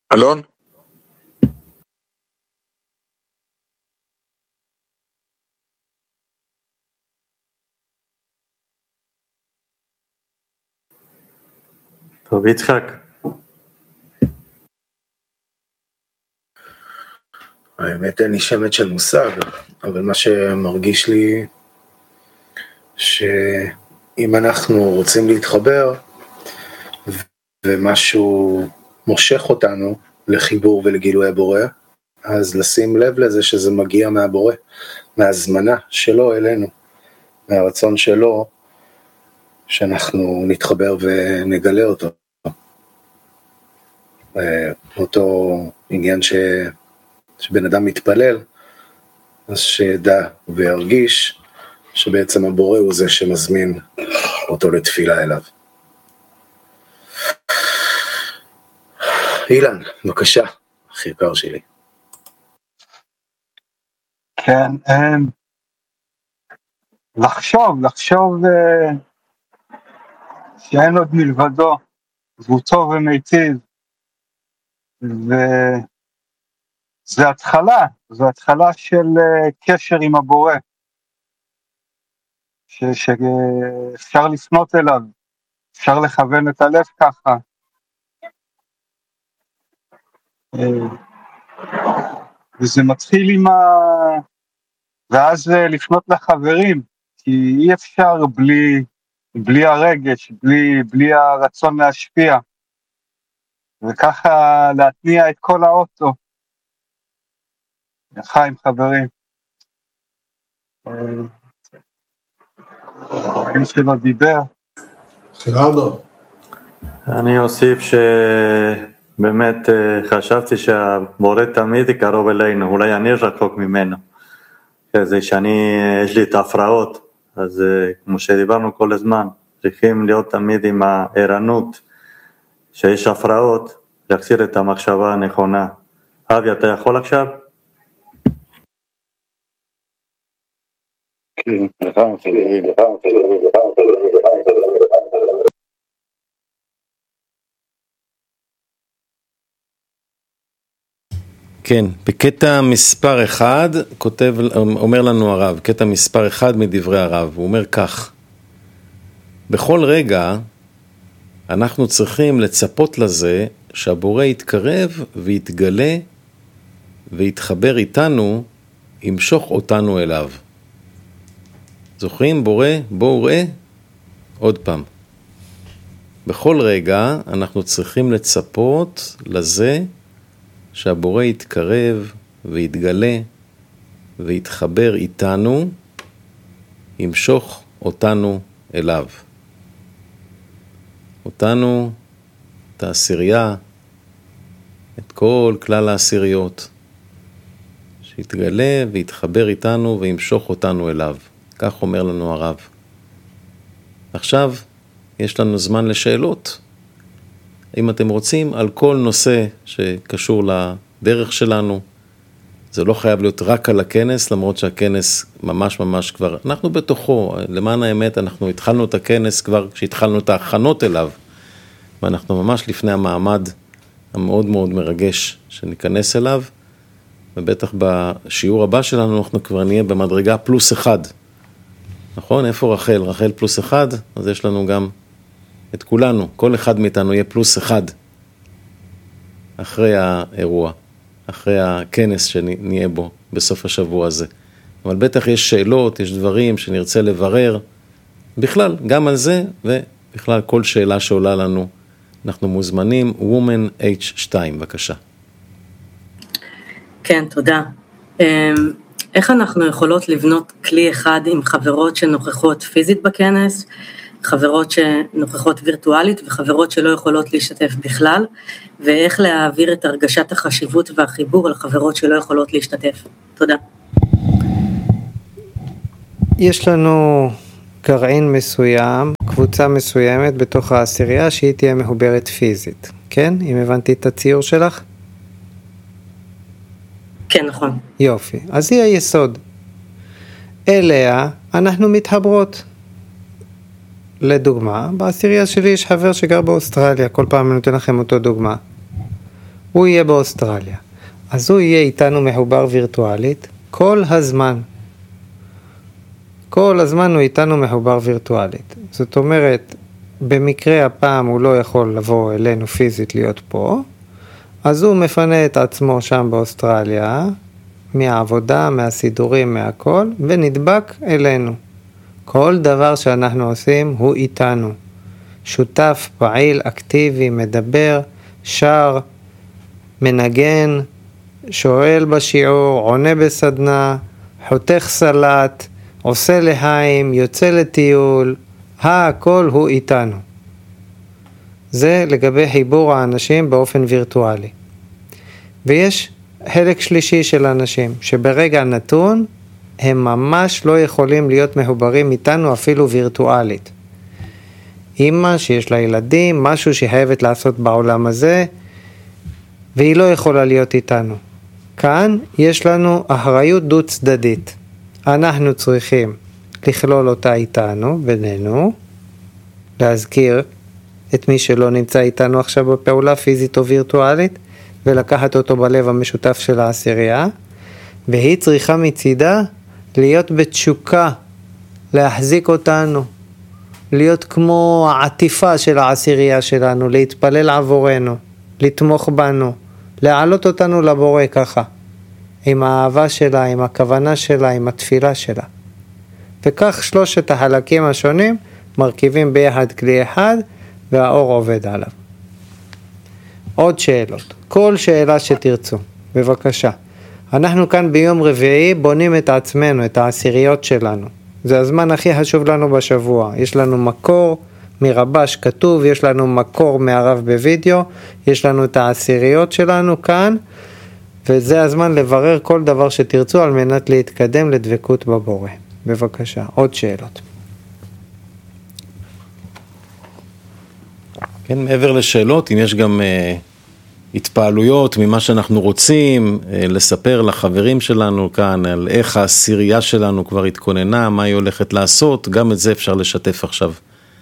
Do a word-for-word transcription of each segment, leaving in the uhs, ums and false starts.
אלון? טוב, יצחק. האמת אין לי שמץ של מושג, אבל מה שמרגיש לי שאם אנחנו רוצים להתחבר ומשהו מושך אותנו לחיבור ולגילוי הבורא, אז לשים לב לזה שזה מגיע מהבורא, מהזמנה שלו אלינו, מהרצון שלו שאנחנו נתחבר ונגלה אותו. אותו עניין ש... שבן אדם מתפלל, אז שידע וירגיש שבעצם הבורא הוא זה שמזמין אותו לתפילה אליו. אילן, בבקשה, הכי יקר שלי. כן, לחשוב, לחשוב שאין עוד מלבדו, והוא טוב ומיטיב, וזה התחלה, זו התחלה של קשר עם הבורא, שאפשר לפנות אליו, אפשר לכוון את הלב ככה, וזה מתחיל עם ה... ואז לפנות לחברים, כי אי אפשר בלי, בלי הרגש, בלי, בלי הרצון להשפיע, וככה להתניע את כל האוטו. חיים, חברים. מי שלא דיבר. חרדו. אני אוסיף שבאמת חשבתי שהבורא תמיד קרוב אלינו, אולי אני רחוק ממנו. כזה שאני, יש לי את ההפרעות, אז כמו שדיברנו כל הזמן, צריכים להיות תמיד עם הערנות, שיש הפרעות, להחזיר את המחשבה הנכונה. אבי, אתה יכול עכשיו? כן, בקטע מספר אחד, כותב, אומר לנו הרב, קטע מספר אחד מדברי הרב, הוא אומר כך, בכל רגע אנחנו צריכים לצפות לזה שהבורא יתקרב ויתגלה ויתחבר איתנו, ימשוך אותנו אליו. זוכרים? בורא, בואו ראה? עוד פעם. בכל רגע אנחנו צריכים לצפות לזה שהבורא יתקרב ויתגלה ויתחבר איתנו, ימשוך אותנו אליו. אותנו, את העשירייה, את כל כלל העשיריות, שיתגלה ויתחבר איתנו וימשוך אותנו אליו. כך אומר לנו הרב. עכשיו יש לנו זמן לשאלות. אם אתם רוצים, על כל נושא שקשור לדרך שלנו, זה לא חייב להיות רק על הכנס, למרות שהכנס ממש ממש כבר, אנחנו בתוכו, למען האמת, אנחנו התחלנו את הכנס כבר כשהתחלנו את ההכנות אליו, ואנחנו ממש לפני המעמד המאוד מאוד מרגש שניכנס אליו, ובטח בשיעור הבא שלנו אנחנו כבר נהיה במדרגה פלוס אחד. נכון? איפה רחל? רחל פלוס אחד, אז יש לנו גם את כולנו, כל אחד מאיתנו יהיה פלוס אחד אחרי האירוע, אחרי הכנס שנהיה בו בסוף השבוע הזה. אבל בטח יש שאלות, יש דברים שנרצה לברר, בכלל, גם על זה, ובכלל כל שאלה שעולה לנו, אנחנו מוזמנים, Woman אייץ' שתיים, בבקשה. כן, תודה. איך אנחנו יכולות לבנות כלי אחד עם חברות שנוכחות פיזית בכנס, חברות שנוכחות וירטואלית וחברות שלא יכולות להשתתף בכלל, ואיך להעביר את הרגשת החשיבות והחיבור על חברות שלא יכולות להשתתף. תודה. יש לנו גרעין מסוים, קבוצה מסוימת בתוך העשירייה שהיא תהיה מחוברת פיזית. כן? אם הבנתי את הציור שלך? כן, נכון. יופי. אז היא היסוד. אליה אנחנו מתחברות. לדוגמה, בעשירייה שלי יש חבר שגר באוסטרליה, כל פעם אני נותן לכם אותו דוגמה. הוא יהיה באוסטרליה. אז הוא יהיה איתנו מחובר וירטואלית כל הזמן. כל הזמן הוא איתנו מחובר וירטואלית. זאת אומרת, במקרה הפעם הוא לא יכול לבוא אלינו פיזית להיות פה, אז הוא מפנה את עצמו שם באוסטרליה, מהעבודה, מהסידורים, מהכל, ונדבק אלינו. כל דבר שאנחנו עושים הוא איתנו. שותף, פעיל, אקטיבי, מדבר, שר, מנגן, שואל בשיעור, עונה בסדנה, חותך סלט, עושה להיים, יוצא לטיול, הכל הוא איתנו. זה לגבי חיבור האנשים באופן וירטואלי. ויש חלק שלישי של אנשים, שברגע נתון, הם ממש לא יכולים להיות מחוברים איתנו אפילו וירטואלית. אמא שיש לה ילדים, משהו שהיא חייבת לעשות בעולם הזה, והיא לא יכולה להיות איתנו. כאן יש לנו אחריות דו צדדית. אנחנו צריכים לכלול אותה איתנו, בינינו, להזכיר את מי שלא נמצא איתנו עכשיו בפעולה פיזית או וירטואלית, ולקחת אותו בלב המשותף של העשירייה, והיא צריכה מצידה להיות בתשוקה, להחזיק אותנו, להיות כמו העטיפה של העשירייה שלנו, להתפלל עבורנו, לתמוך בנו, להעלות אותנו לבורא ככה, עם האהבה שלה, עם הכוונה שלה, עם התפילה שלה. וכך שלושת החלקים השונים מרכיבים ביחד כלי אחד, והאור עובד עליו. עוד שאלות, כל שאלה שתרצו, בבקשה. אנחנו כאן ביום רביעי בונים את עצמנו, את העשיריות שלנו. זה הזמן הכי חשוב לנו בשבוע. יש לנו מקור מרבש כתוב, יש לנו מקור מהרב בווידאו, יש לנו את העשיריות שלנו כאן, וזה הזמן לברר כל דבר שתרצו על מנת להתקדם לדבקות בבורא. בבקשה, עוד שאלות. כן, מעבר לשאלות, אם יש גם uh, התפעלויות ממה שאנחנו רוצים uh, לספר לחברים שלנו כאן, על איך העשירייה שלנו כבר התכוננה, מה היא הולכת לעשות, גם את זה אפשר לשתף עכשיו.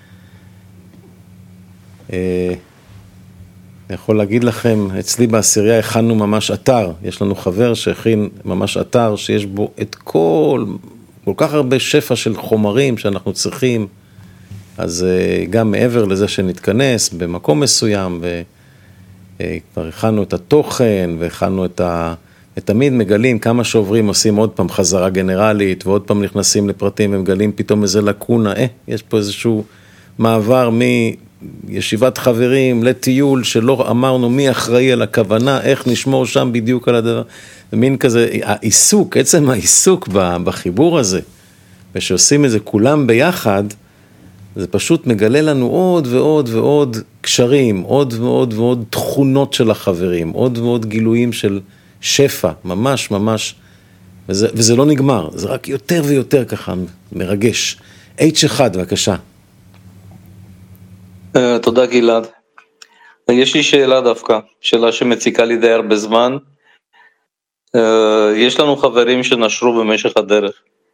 Uh, אני יכול להגיד לכם, אצלי בעשירייה הכנו ממש אתר, יש לנו חבר שהכין ממש אתר שיש בו את כל, כל כך הרבה שפע של חומרים שאנחנו צריכים, אז גם מעבר לזה שנתכנס במקום מסוים, וכבר הכנו את התוכן, והכנו את ה... ותמיד מגלים כמה שעוברים עושים עוד פעם חזרה גנרלית, ועוד פעם נכנסים לפרטים ומגלים פתאום איזה לקונה, אה, יש פה איזשהו מעבר מישיבת חברים לטיול שלא אמרנו מי אחראי על הכוונה, איך נשמור שם בדיוק על הדבר, ומין כזה, העיסוק, עצם העיסוק בחיבור הזה, ושעושים את זה כולם ביחד, זה פשוט מגלה לנו עוד ועוד ועוד קשרים, עוד ועוד ועוד תכונות של החברים, עוד ועוד גילויים של שפע, ממש ממש, וזה, וזה לא נגמר, זה רק יותר ויותר ככה מרגש. אייץ' אחד, בבקשה. תודה גלעד. יש לי שאלה דווקא, שאלה שמציקה לי די הרבה זמן. יש לנו חברים שנשרו במשך הדרך.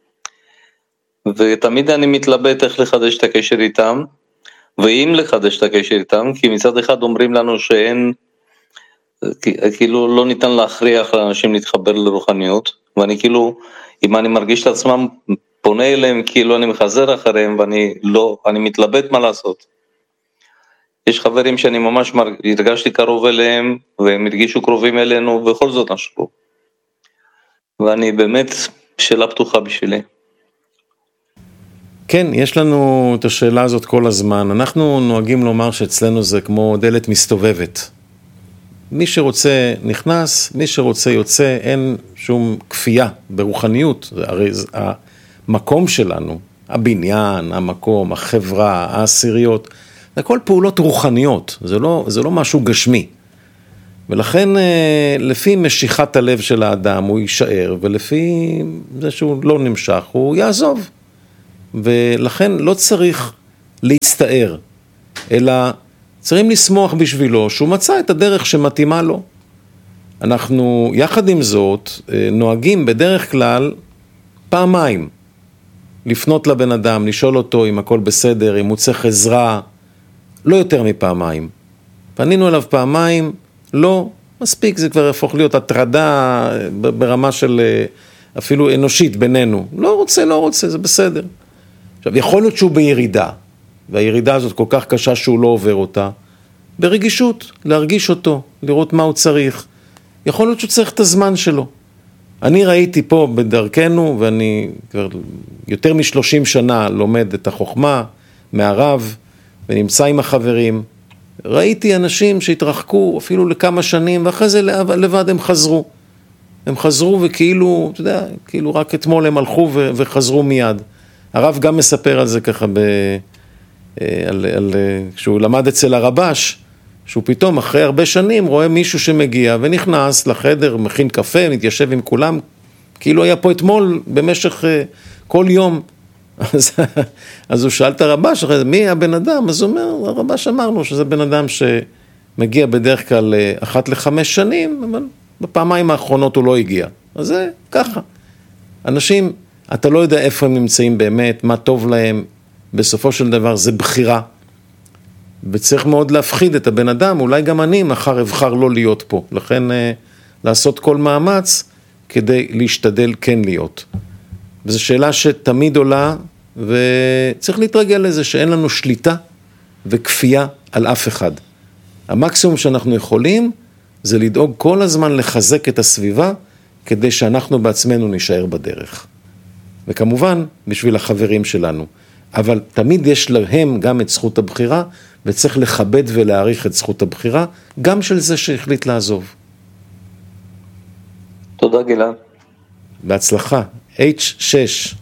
ותמיד אני מתלבט איך לחדש את הקשר איתם, ואם לחדש את הקשר איתם, כי מצד אחד אומרים לנו שאין, כאילו לא ניתן להכריח לאנשים להתחבר לרוחניות, ואני כאילו, אם אני מרגיש את עצמם, פונה אליהם, כאילו אני מחזר אחריהם, ואני לא, אני מתלבט מה לעשות. יש חברים שאני ממש הרגשתי קרוב אליהם, והם הרגישו קרובים אלינו, ובכל זאת נשרו. ואני באמת שאלה פתוחה בשבילי. כן, יש לנו את השאלה הזאת כל הזמן. אנחנו נוהגים לומר שאצלנו זה כמו דלת מסתובבת. מי שרוצה נכנס, מי שרוצה יוצא, אין שום כפייה ברוחניות. הרי המקום שלנו, הבניין, המקום, החברה, העשיריות, זה הכל פעולות רוחניות, זה לא, זה לא משהו גשמי. ולכן לפי משיכת הלב של האדם הוא יישאר, ולפי זה שהוא לא נמשך הוא יעזוב. ולכן לא צריך להצטער, אלא צריכים לשמוח בשבילו שהוא מצא את הדרך שמתאימה לו. אנחנו יחד עם זאת נוהגים בדרך כלל פעמיים לפנות לבן אדם, לשאול אותו אם הכל בסדר, אם הוא צריך עזרה, לא יותר מפעמיים. פנינו אליו פעמיים, לא, מספיק, זה כבר יהפוך להיות הטרדה ברמה של אפילו אנושית בינינו. לא רוצה, לא רוצה, זה בסדר. עכשיו, יכול להיות שהוא בירידה, והירידה הזאת כל כך קשה שהוא לא עובר אותה, ברגישות, להרגיש אותו, לראות מה הוא צריך. יכול להיות שהוא צריך את הזמן שלו. אני ראיתי פה בדרכנו, ואני כבר יותר משלושים שנה לומד את החוכמה מהרב, ונמצא עם החברים. ראיתי אנשים שהתרחקו אפילו לכמה שנים, ואחרי זה לבד הם חזרו. הם חזרו וכאילו, אתה יודע, כאילו רק אתמול הם הלכו וחזרו מיד. הרב גם מספר על זה ככה, ב, על, על, כשהוא למד אצל הרבש, שהוא פתאום אחרי הרבה שנים רואה מישהו שמגיע ונכנס לחדר, מכין קפה, מתיישב עם כולם, כאילו היה פה אתמול במשך כל יום. אז, אז הוא שאל את הרבש, מי הבן אדם? אז הוא אומר, הרבש אמרנו שזה בן אדם שמגיע בדרך כלל אחת לחמש שנים, אבל בפעמיים האחרונות הוא לא הגיע. אז זה ככה. אנשים, אתה לא יודע איפה הם נמצאים באמת, מה טוב להם, בסופו של דבר זה בחירה. וצריך מאוד להפחיד את הבן אדם, אולי גם אני מחר אבחר לא להיות פה. לכן אה, לעשות כל מאמץ כדי להשתדל כן להיות. וזו שאלה שתמיד עולה, וצריך להתרגל לזה שאין לנו שליטה וכפייה על אף אחד. המקסימום שאנחנו יכולים זה לדאוג כל הזמן לחזק את הסביבה, כדי שאנחנו בעצמנו נשאר בדרך. וכמובן, בשביל החברים שלנו. אבל תמיד יש להם גם את זכות הבחירה, וצריך לכבד ולהעריך את זכות הבחירה, גם של זה שהחליט לעזוב. תודה גלעד. בהצלחה. אייץ' שש.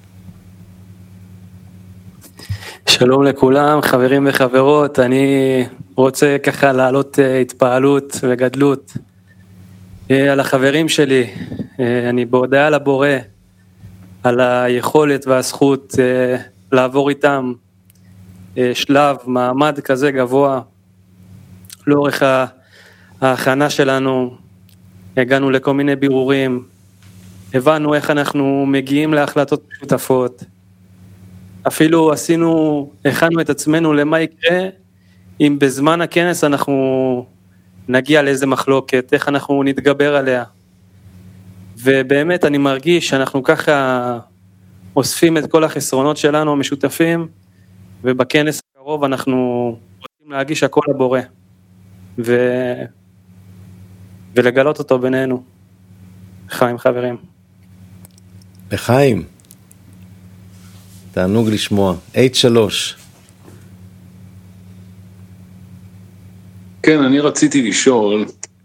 שלום לכולם, חברים וחברות, אני רוצה ככה להעלות התפעלות וגדלות על החברים שלי. אני בהודעה לבורא על היכולת והזכות לעבור איתם שלב, מעמד כזה גבוה. לאורך ההכנה שלנו הגענו לכל מיני בירורים, הבנו איך אנחנו מגיעים להחלטות משותפות, אפילו עשינו, הכנו את עצמנו למה יקרה אם בזמן הכנס אנחנו נגיע לאיזה מחלוקת, איך אנחנו נתגבר עליה. ובאמת אני מרגיש שאנחנו ככה אוספים את כל החסרונות שלנו המשותפים, ובכנס הקרוב אנחנו רוצים להגיש הכל לבורא, ו... ולגלות אותו בינינו. לחיים חברים. לחיים. תענוג לשמוע. אייץ' שלוש. כן, אני רציתי לשאול,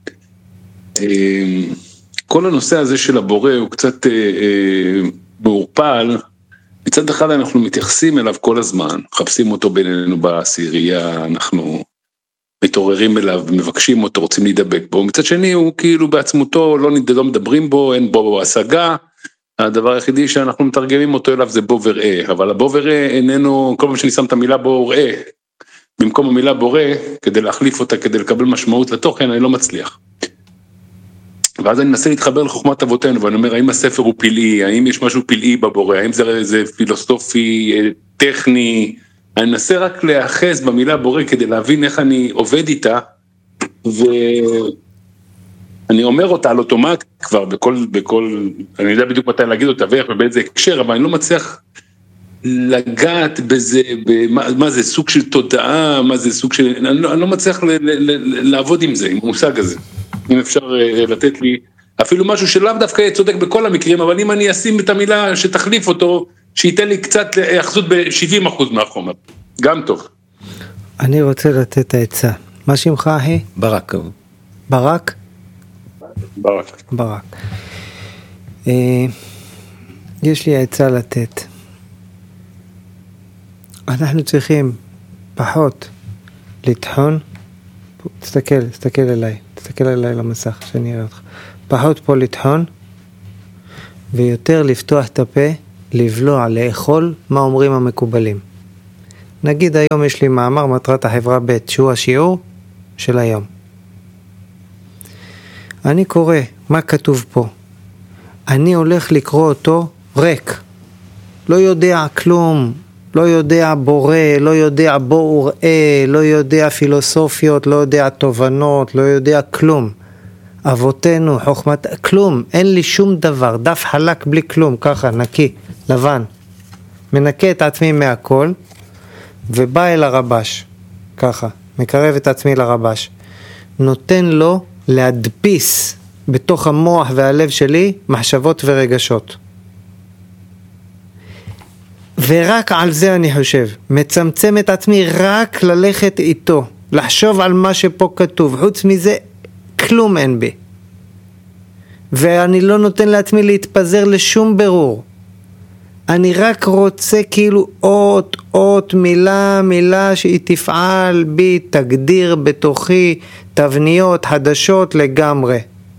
כל הנושא הזה של הבורא הוא קצת מעורפל, מצד אחד אנחנו מתייחסים אליו כל הזמן, מחפשים אותו בינינו בעשירייה, אנחנו מתעוררים אליו, מבקשים אותו, רוצים להידבק בו, מצד שני הוא כאילו בעצמותו, לא, לא מדברים בו, אין בו השגה, הדבר היחידי שאנחנו מתרגמים אותו אליו זה בו וראה, אבל הבו וראה איננו, כל פעם שאני שם את המילה בו וראה, במקום המילה בורא, כדי להחליף אותה, כדי לקבל משמעות לתוכן, אני לא מצליח. ואז אני מנסה להתחבר לחוכמת אבותינו, ואני אומר, האם הספר הוא פלאי, האם יש משהו פלאי בבורא, האם זה, זה פילוסופי, טכני, אני מנסה רק להאחז במילה בורא, כדי להבין איך אני עובד איתה, ואני אומר אותה על אוטומט כבר, בכל, בכל, אני יודע בדיוק מתי להגיד אותה, ואיך ובאיזה הקשר, אבל אני לא מצליח לגעת בזה, במה, מה זה סוג של תודעה, מה זה סוג של, אני לא, אני לא מצליח ל, ל, ל, לעבוד עם זה, עם המושג הזה. אם אפשר לתת לי, אפילו משהו שלאו דווקא יהיה צודק בכל המקרים, אבל אם אני אשים את המילה שתחליף אותו, שייתן לי קצת יחזות ב-שבעים אחוז מהחומר, גם טוב. אני רוצה לתת את העצה. מה שמך היא? ברק. ברק? ברק. ברק. אה, יש לי העצה לתת. אנחנו צריכים פחות לטחון, תסתכל, תסתכל אליי, תסתכל אליי למסך שאני אראה אותך, פחות פה לטחון, ויותר לפתוח את הפה, לבלוע, לאכול מה אומרים המקובלים. נגיד היום יש לי מאמר מטרת החברה ב' שהוא השיעור של היום. אני קורא מה כתוב פה, אני הולך לקרוא אותו ריק, לא יודע כלום, לא יודע בורא, לא יודע בוא וראה, לא יודע פילוסופיות, לא יודע תובנות, לא יודע כלום. אבותינו, חוכמת, כלום, אין לי שום דבר, דף חלק בלי כלום, ככה, נקי, לבן. מנקה את עצמי מהכל, ובא אל הרבש, ככה, מקרב את עצמי לרבש. נותן לו להדפיס בתוך המוח והלב שלי מחשבות ורגשות. ורק על זה אני חושב, מצמצם את עצמי רק ללכת איתו, לחשוב על מה שפה כתוב, חוץ מזה כלום אין בי. ואני לא נותן לעצמי להתפזר לשום ברור. אני רק רוצה כאילו אות, אות, מילה, מילה שהיא תפעל בי, תגדיר בתוכי תבניות חדשות לגמרי.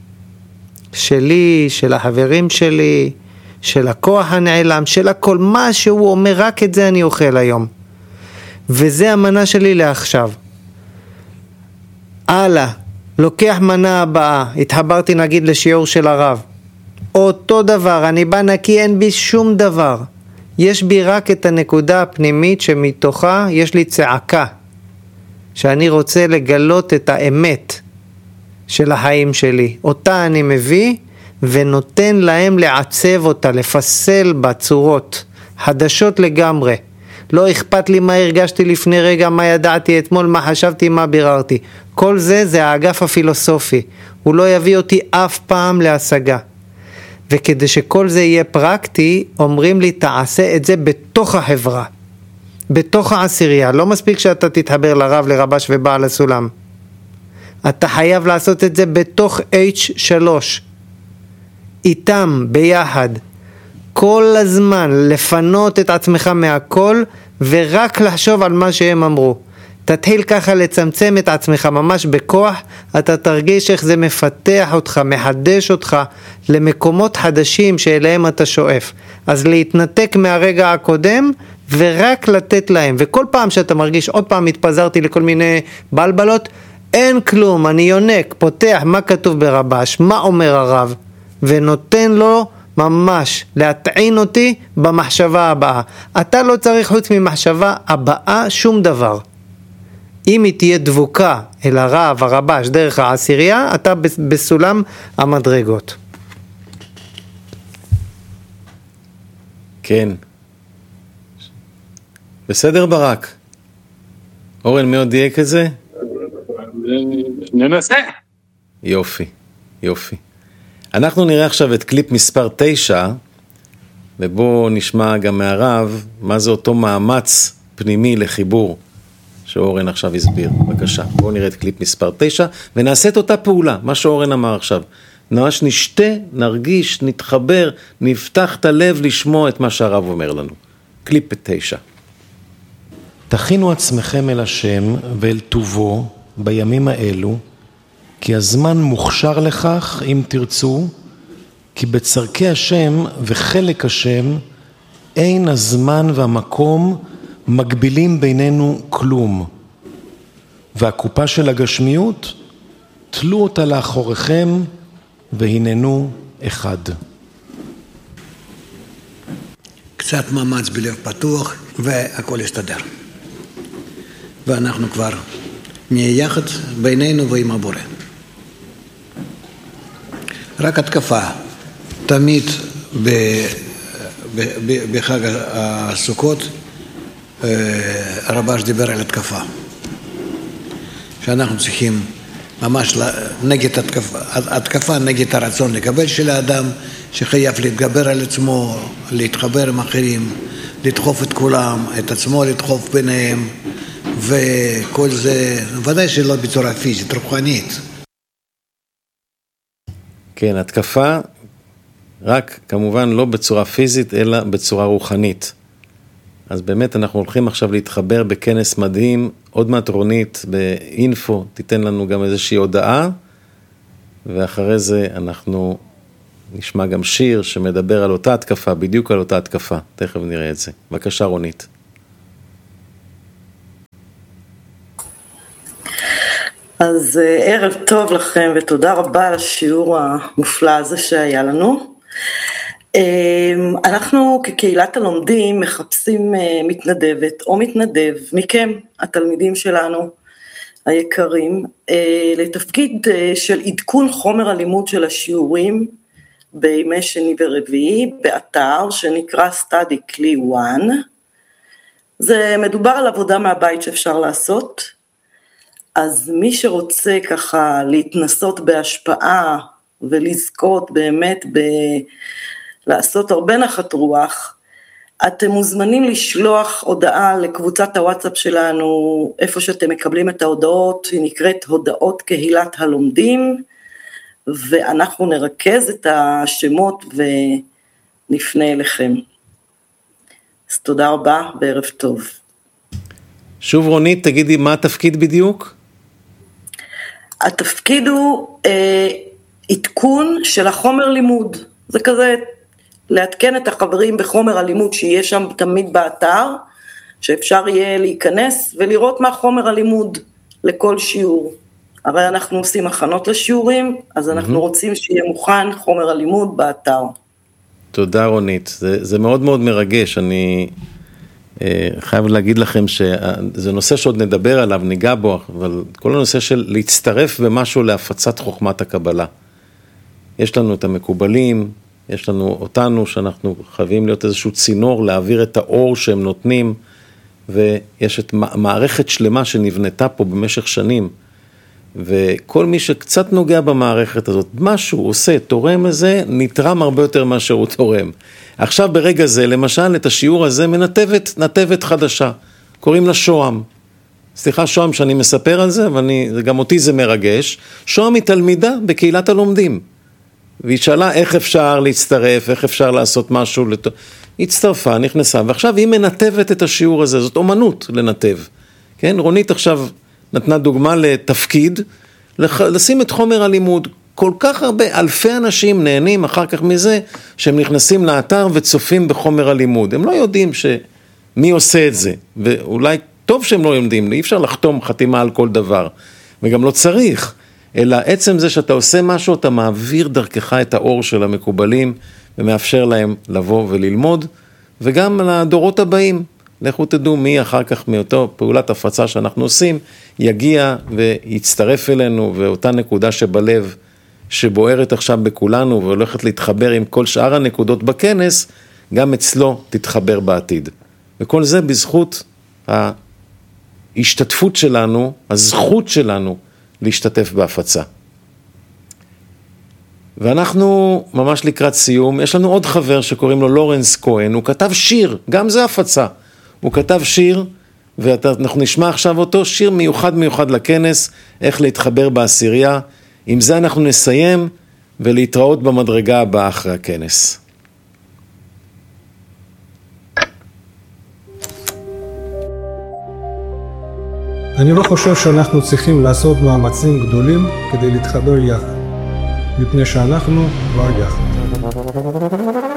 שלי, של החברים שלי, של הכוח הנעלם, של הכל, מה שהוא אומר, רק את זה אני אוכל היום. וזה המנה שלי לעכשיו. הלאה, לוקח מנה הבאה, התחברתי נגיד לשיעור של הרב. אותו דבר, אני בא נקי, אין בי שום דבר. יש בי רק את הנקודה הפנימית שמתוכה יש לי צעקה. שאני רוצה לגלות את האמת של החיים שלי. אותה אני מביא ונותן להם לעצב אותה, לפסל בצורות חדשות לגמרי. לא אכפת לי מה הרגשתי לפני רגע, מה ידעתי אתמול, מה חשבתי, מה ביררתי. כל זה זה האגף הפילוסופי. הוא לא יביא אותי אף פעם להשגה. וכדי שכל זה יהיה פרקטי, אומרים לי תעשה את זה בתוך החברה. בתוך העשירייה. לא מספיק שאתה תתחבר לרב, לרבש ובעל הסולם. אתה חייב לעשות את זה בתוך אייץ' שלוש. איתם, ביחד. כל הזמן לפנות את עצמך מהכל, ורק לחשוב על מה שהם אמרו. תתחיל ככה לצמצם את עצמך ממש בכוח, אתה תרגיש איך זה מפתח אותך, מחדש אותך למקומות חדשים שאליהם אתה שואף. אז להתנתק מהרגע הקודם ורק לתת להם. וכל פעם שאתה מרגיש, עוד פעם התפזרתי לכל מיני בלבלות, אין כלום, אני יונק, פותח מה כתוב ברבש, מה אומר הרב, ונותן לו ממש להטעין אותי במחשבה הבאה. אתה לא צריך חוץ ממחשבה הבאה שום דבר. אם היא תהיה דבוקה אל הרב, הרבש, דרך העשירייה, אתה בסולם המדרגות. כן. בסדר ברק? אורן, מי עוד יהיה כזה? ננסה. יופי, יופי. אנחנו נראה עכשיו את קליפ מספר תשע, ובואו נשמע גם מהרב מה זה אותו מאמץ פנימי לחיבור שאורן עכשיו הסביר. בבקשה, בואו נראה את קליפ מספר תשע, ונעשה את אותה פעולה, מה שאורן אמר עכשיו. ממש נשתה, נרגיש, נתחבר, נפתח את הלב לשמוע את מה שהרב אומר לנו. קליפ תשע. תכינו עצמכם אל השם ואל טובו בימים האלו, כי הזמן מוכשר לכך אם תרצו, כי בצרכי השם וחלק השם אין הזמן והמקום מגבילים בינינו כלום. והקופה של הגשמיות, תלו אותה לאחוריכם והננו אחד. קצת מאמץ בלב פתוח והכל יסתדר. ואנחנו כבר נהיה יחד בינינו ועם הבורא. רק התקפה. תמיד ב, ב, ב, בחג הסוכות הרבש דיבר על התקפה. שאנחנו צריכים ממש נגד התקפה, התקפה נגד הרצון לקבל של האדם, שחייב להתגבר על עצמו, להתחבר עם אחרים, לדחוף את כולם, את עצמו לדחוף ביניהם, וכל זה, ודאי שלא בצורה פיזית, רוחנית. כן, התקפה, רק כמובן לא בצורה פיזית, אלא בצורה רוחנית. אז באמת אנחנו הולכים עכשיו להתחבר בכנס מדהים, עוד מעט רונית באינפו, תיתן לנו גם איזושהי הודעה, ואחרי זה אנחנו נשמע גם שיר שמדבר על אותה התקפה, בדיוק על אותה התקפה, תכף נראה את זה. בבקשה רונית. אז ערב טוב לכם ותודה רבה על השיעור המופלא הזה שהיה לנו. אנחנו כקהילת הלומדים מחפשים מתנדבת או מתנדב מכם, התלמידים שלנו, היקרים, לתפקיד של עדכון חומר הלימוד של השיעורים בימי שני ורביעי באתר שנקרא StudyCli one. זה מדובר על עבודה מהבית שאפשר לעשות, אז מי שרוצה ככה להתנסות בהשפעה ולזכות באמת ב... לעשות הרבה נחת רוח, אתם מוזמנים לשלוח הודעה לקבוצת הוואטסאפ שלנו, איפה שאתם מקבלים את ההודעות, היא נקראת הודעות קהילת הלומדים, ואנחנו נרכז את השמות ונפנה אליכם. אז תודה רבה, בערב טוב. שוב רונית, תגידי מה התפקיד בדיוק? התפקיד הוא אה, עדכון של החומר לימוד, זה כזה לעדכן את החברים בחומר הלימוד שיהיה שם תמיד באתר, שאפשר יהיה להיכנס ולראות מה חומר הלימוד לכל שיעור. הרי אנחנו עושים הכנות לשיעורים, אז אנחנו mm-hmm. רוצים שיהיה מוכן חומר הלימוד באתר. תודה רונית, זה, זה מאוד מאוד מרגש, אני אה, חייב להגיד לכם שזה נושא שעוד נדבר עליו, ניגע בו, אבל כל הנושא של להצטרף במשהו להפצת חוכמת הקבלה. יש לנו את המקובלים, יש לנו אותנו שאנחנו חייבים להיות איזשהו צינור, להעביר את האור שהם נותנים, ויש את מערכת שלמה שנבנתה פה במשך שנים, וכל מי שקצת נוגע במערכת הזאת, משהו עושה, תורם לזה, נתרם הרבה יותר מאשר הוא תורם. עכשיו ברגע זה, למשל, את השיעור הזה מנתבת, נתבת חדשה, קוראים לה שוהם. סליחה, שוהם שאני מספר על זה, אבל אני, גם אותי זה מרגש. שוהם היא תלמידה בקהילת הלומדים. והיא שאלה איך אפשר להצטרף, איך אפשר לעשות משהו, לת... היא הצטרפה, נכנסה, ועכשיו היא מנתבת את השיעור הזה, זאת אומנות לנתב. כן? רונית עכשיו נתנה דוגמה לתפקיד, לשים את חומר הלימוד. כל כך הרבה, אלפי אנשים נהנים אחר כך מזה, שהם נכנסים לאתר וצופים בחומר הלימוד. הם לא יודעים שמי עושה את זה, ואולי טוב שהם לא יודעים, אי אפשר לחתום חתימה על כל דבר, וגם לא צריך. אלא עצם זה שאתה עושה משהו, אתה מעביר דרכך את האור של המקובלים, ומאפשר להם לבוא וללמוד, וגם לדורות הבאים, לכו תדעו מי אחר כך מאותו פעולת הפצה שאנחנו עושים, יגיע ויצטרף אלינו, ואותה נקודה שבלב, שבוערת עכשיו בכולנו, והולכת להתחבר עם כל שאר הנקודות בכנס, גם אצלו תתחבר בעתיד. וכל זה בזכות ההשתתפות שלנו, הזכות שלנו, להשתתף בהפצה. ואנחנו ממש לקראת סיום, יש לנו עוד חבר שקוראים לו לורנס כהן, הוא כתב שיר, גם זה הפצה. הוא כתב שיר, ואנחנו נשמע עכשיו אותו, שיר מיוחד מיוחד לכנס, איך להתחבר בעשירייה. עם זה אנחנו נסיים, ולהתראות במדרגה הבאה אחרי הכנס. אני לא חושב שאנחנו צריכים לעשות מאמצים גדולים כדי להתחבר יחד, מפני שאנחנו כבר יחד.